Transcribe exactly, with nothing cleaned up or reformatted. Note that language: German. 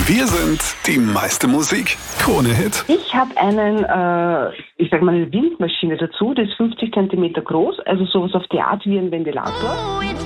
Wir sind die meiste Musik. Krone-Hit. Ich habe einen, äh, ich sag mal, eine Windmaschine dazu, die ist fünfzig Zentimeter groß, also sowas auf die Art wie ein Ventilator.